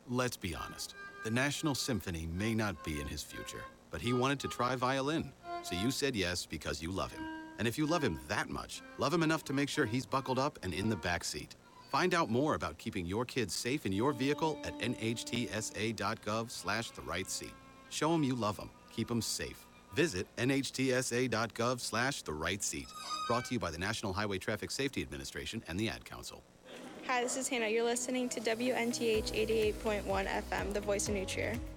Let's be honest. The National Symphony may not be in his future, but he wanted to try violin. So you said yes because you love him. And if you love him that much, love him enough to make sure he's buckled up and in the back seat. Find out more about keeping your kids safe in your vehicle at nhtsa.gov/the-right-seat. Show him you love him. Keep him safe. Visit nhtsa.gov/the-right-seat. Brought to you by the National Highway Traffic Safety Administration and the Ad Council. Hi, this is Hannah. You're listening to WNTH 88.1 FM, the voice of New Trier.